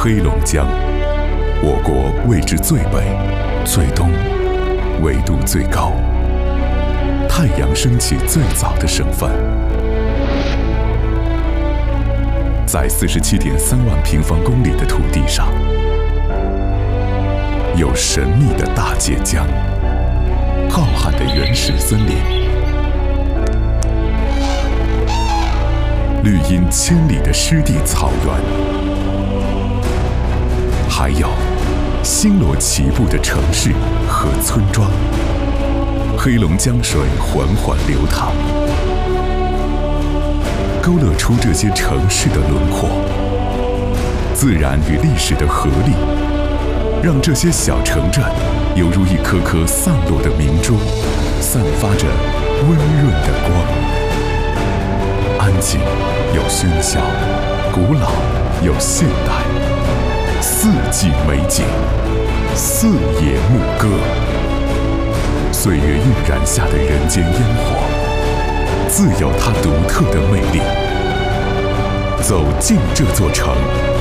黑龙江，我国位置最北、最东，纬度最高，太阳升起最早的省份。在47.3万平方公里的土地上，有神秘的大界江、浩瀚的原始森林、绿荫千里的湿地草原，还有星罗棋布的城市和村庄。黑龙江水缓缓流淌，勾勒出这些城市的轮廓。自然与历史的合力，让这些小城镇犹如一颗颗散落的明珠，散发着温润的光。安静有喧嚣，古老有现代，四季美景，四野牧歌。岁月晕染下的人间烟火，自有它独特的魅力。走进这座城，